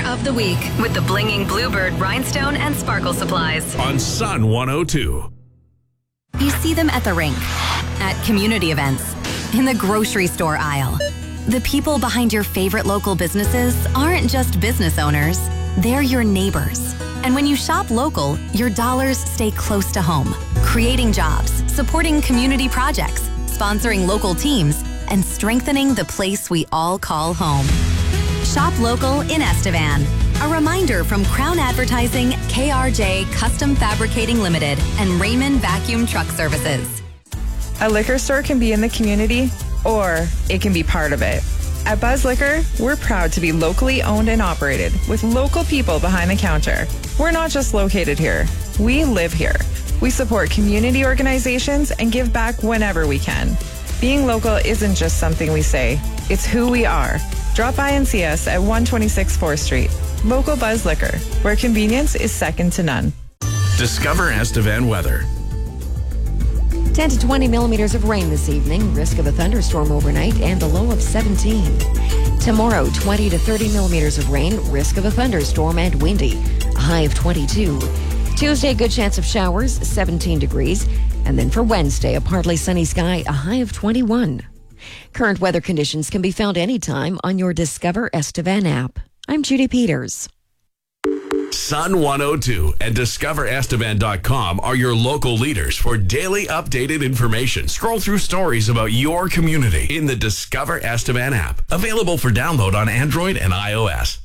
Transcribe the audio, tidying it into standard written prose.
of the week with the blinging Bluebird rhinestone and sparkle supplies on Sun 102. You see them at the rink, at community events, in the grocery store aisle. The people behind your favorite local businesses aren't just business owners, they're your neighbors. And when you shop local, your dollars stay close to home, creating jobs, supporting community projects, sponsoring local teams, and strengthening the place we all call home. Shop local in Estevan. A reminder from Crown Advertising, KRJ Custom Fabricating Limited, and Raymond Vacuum Truck Services. A liquor store can be in the community, or it can be part of it. At Buzz Liquor, we're proud to be locally owned and operated with local people behind the counter. We're not just located here, we live here. We support community organizations and give back whenever we can. Being local isn't just something we say, it's who we are. Drop by and see us at 126 4th Street. Local Buzz Liquor, where convenience is second to none. Discover Estevan weather. 10 to 20 millimeters of rain this evening, risk of a thunderstorm overnight, and a low of 17. Tomorrow, 20 to 30 millimeters of rain, risk of a thunderstorm, and windy, a high of 22. Tuesday, good chance of showers, 17 degrees. And then for Wednesday, a partly sunny sky, a high of 21. Current weather conditions can be found anytime on your Discover Estevan app. I'm Judy Peters. Sun 102 and DiscoverEstevan.com are your local leaders for daily updated information. Scroll through stories about your community in the Discover Estevan app. Available for download on Android and iOS.